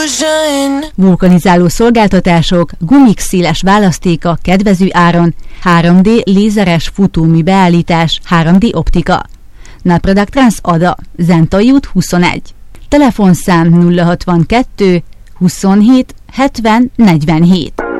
Vulkanizáló szolgáltatások, gumik széles választéka kedvező áron, 3D lézeres futómű beállítás, 3D optika. Naproduct Trans Ada, Zentai út 21. Telefonszám 062 27 70 47.